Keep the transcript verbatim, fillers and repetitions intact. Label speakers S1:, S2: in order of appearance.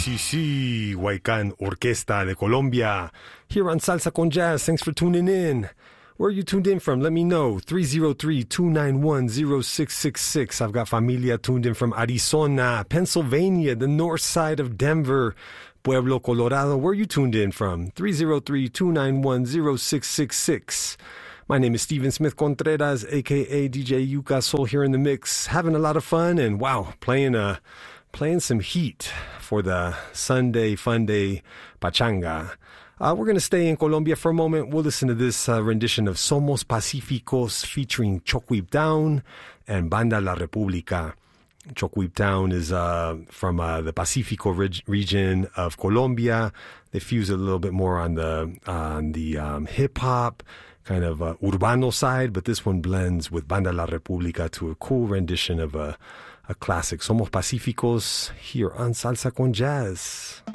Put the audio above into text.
S1: sí, sí, Huaycán Orquesta de Colombia. Here on Salsa con Jazz, thanks for tuning in. Where are you tuned in from? Let me know. three oh three, two nine one, oh six six six. I've got familia tuned in from Arizona, Pennsylvania, the north side of Denver, Pueblo, Colorado. Where are you tuned in from? three oh three, two nine one, oh six six six. My name is Steven Smith Contreras, a k a. D J Yuka Soul, here in the mix. Having a lot of fun and, wow, playing a... Playing some heat for the Sunday Fun Day Pachanga. Uh, we're going to stay in Colombia for a moment. We'll listen to this uh, rendition of Somos Pacíficos featuring Chocuip Town and Banda La República. Chocuip Town is uh, from uh, the Pacifico reg- region of Colombia. They fuse it a little bit more on the on the um, hip-hop, kind of uh, urbano side, but this one blends with Banda La República to a cool rendition of a a classic. Somos Pacíficos here on Salsa con Jazz.